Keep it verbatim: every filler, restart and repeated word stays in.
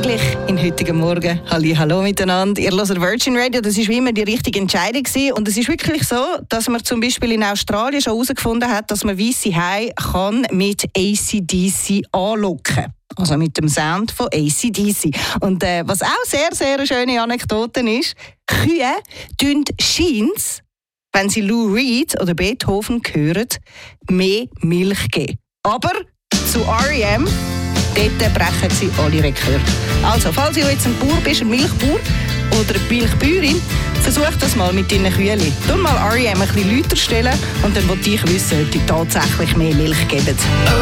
eigentlich in heutigen Morgen. Halli, hallo miteinander. Ihr hört Virgin Radio, das war wie immer die richtige Entscheidung gewesen. Und es ist wirklich so, dass man zum Beispiel in Australien schon herausgefunden hat, dass man weisse Haie kann mit A C D C anlocken kann. Also mit dem Sound von A C D C. Und äh, was auch sehr, sehr eine schöne Anekdote ist, Kühe tun scheint's, wenn sie Lou Reed oder Beethoven hören, mehr Milch geben. Aber zu R E M, dort brechen sie alle Rekorde. Also, falls du jetzt ein Bauer bist, ein Milchbauer oder eine Milchbäuerin, versuch das mal mit deinen Kühen. Tu mal R E M ein bisschen lauter stellen und dann will ich wissen, ob die tatsächlich mehr Milch geben.